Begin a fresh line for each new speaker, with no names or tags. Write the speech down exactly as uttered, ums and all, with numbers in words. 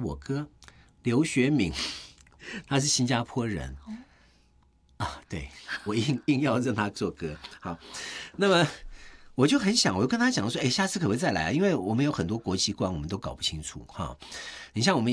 我哥刘学敏，他是新加坡人。啊，对，我硬硬要让他做歌。好，那么我就很想，我就跟他讲说，哎，下次可不可以再来啊？因为我们有很多国际观，我们都搞不清楚哈。你像我们